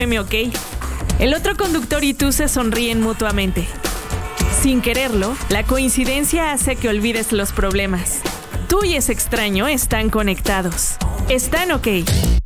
¿ok? El otro conductor y tú se sonríen mutuamente. Sin quererlo, la coincidencia hace que olvides los problemas. Tú y ese extraño están conectados. Están ok.